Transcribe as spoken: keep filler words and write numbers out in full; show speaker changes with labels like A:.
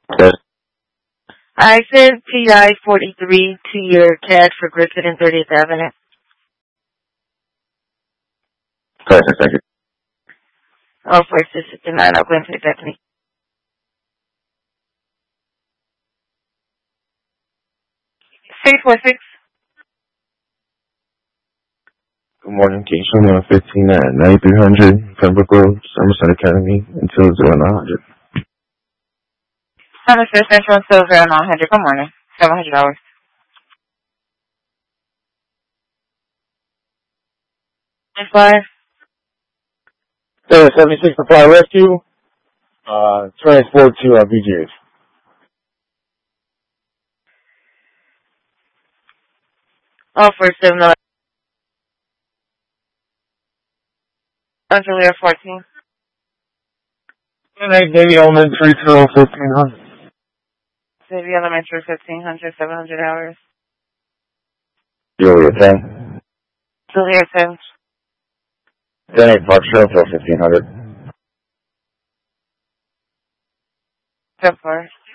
A: Yes.
B: I sent P I forty-three to your C A D for Griffin and thirtieth Avenue.
A: Perfect, thank you.
B: Oh, first is fifty-nine. I'll go into the technique. six four six.
A: Good morning, can you show me on fifteen at ninety-three hundred Pembroke Road, Somerset Academy, until zero nine hundred.
B: Somerset Central until zero nine hundred. Good morning. seven hundred dollars. Five.
A: There, seventy-six Supply Rescue, uh, transport to uh, B G H.
B: Oh, for seven dollars. Until fourteen.
A: Navy Elementary to fifteen hundred.
B: City Elementary, fifteen hundred, seven hundred hours.
A: Julia ten.
B: Julia ten.
A: ten eight Park Trail till fifteen hundred.
B: ten four.